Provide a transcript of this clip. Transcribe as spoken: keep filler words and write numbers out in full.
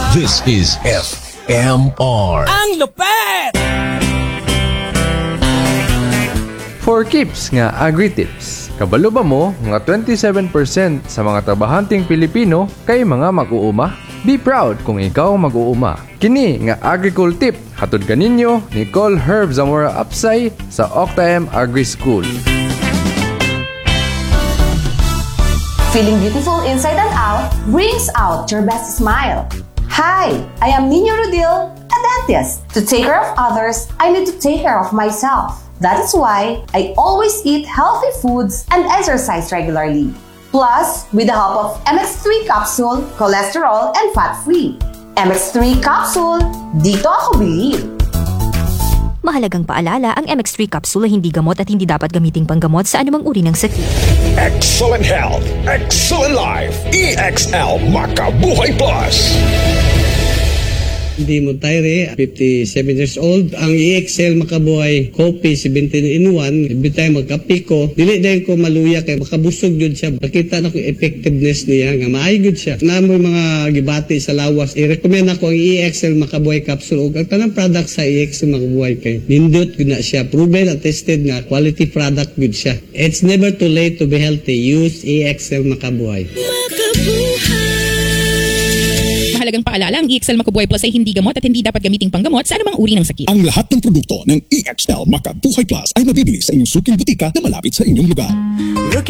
This is F M R. Ang lupet! For keeps nga agri-tips. Kabalo ba mo nga twenty-seven percent sa mga trabahanting Pilipino kay mga mag-uuma? Be proud kung ikaw mag-uuma. Kini nga Agricul Tip hatod kaninyo ni Col Herb Zamora Apsay sa Octa M Agri School. Feeling beautiful inside and out brings out your best smile. Hi, I am Nino Rodil, a dentist. To take care of others, I need to take care of myself. That is why I always eat healthy foods and exercise regularly. Plus, with the help of M X three capsule, cholesterol and fat-free. M X three capsule, dito ako believe. Mahalagang paalala, ang M X three capsule ay hindi gamot at hindi dapat gamiting panggamot sa anumang uri ng sakit. Excellent health, excellent life. E X L Makabuhay Plus. Hindi mo tayre, fifty-seven years old. Ang E X L Makabuhay Coffee seventeen in one. Every time magkape ko, dili dahil ko maluya kay makabusog yun siya. Makita na ko effectiveness niya nga maayo yun siya. Na mo mga gibati sa lawas, i-recommend ako ang E X L Makabuhay Capsule o ang tanang product sa E X L Makabuhay kay nindot yun na siya. Proven at tested nga quality product yun siya. It's never too late to be healthy. Use E X L Makabuhay. Mahalagang paalala, ang E X L Makabuhay Plus ay hindi gamot at hindi dapat gamiting panggamot sa anumang uri ng sakit. Ang lahat ng produkto ng E X L Makabuhay Plus ay mabibili sa inyong suking butika na malapit sa inyong lugar.